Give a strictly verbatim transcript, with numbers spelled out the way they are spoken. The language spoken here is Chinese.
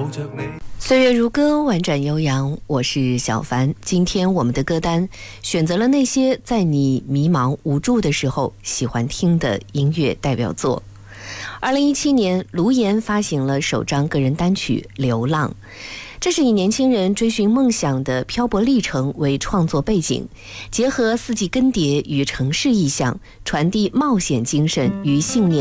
岁月如歌，婉转悠扬，我是小凡。今天我们的歌单选择了那些在你迷茫无助的时候喜欢听的音乐代表作。二零一七年，卢岩发行了首张个人单曲《流浪》，这是以年轻人追寻梦想的漂泊历程为创作背景，结合四季更迭与城市意象，传递冒险精神与信念。